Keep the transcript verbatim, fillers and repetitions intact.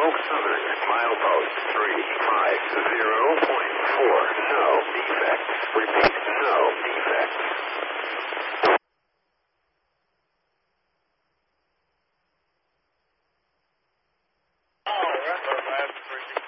Southern, milepost three five zero point four. No defects. Repeat, no defects. Oh, that's our last freaking